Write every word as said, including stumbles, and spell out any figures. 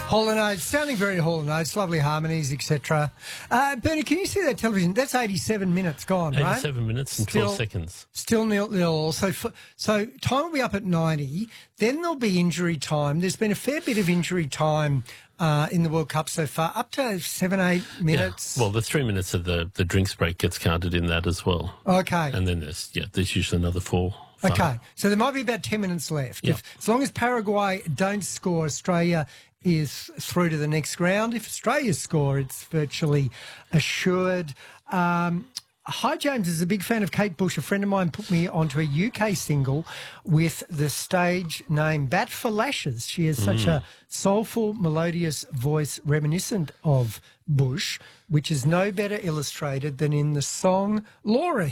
Hall and Oates, sounding very Hall and Oates, lovely harmonies, et cetera. Uh, Bernie, can you see that television? That's eighty-seven minutes gone, right? eighty-seven minutes and Still- twelve seconds. Still nil nil. So, f- so time will be up at ninety. Then there'll be injury time. There's been a fair bit of injury time uh, in the World Cup so far, up to seven, eight minutes. Yeah. Well, the three minutes of the, the drinks break gets counted in that as well. Okay. And then there's yeah, there's usually another four. Five. Okay, so there might be about ten minutes left. Yeah. If, as long as Paraguay don't score, Australia is through to the next round. If Australia score, it's virtually assured. Um, Hi, James is a big fan of Kate Bush. A friend of mine put me onto a U K single with the stage name Bat for Lashes. She has such a soulful, melodious voice reminiscent of Bush, which is no better illustrated than in the song Laurie.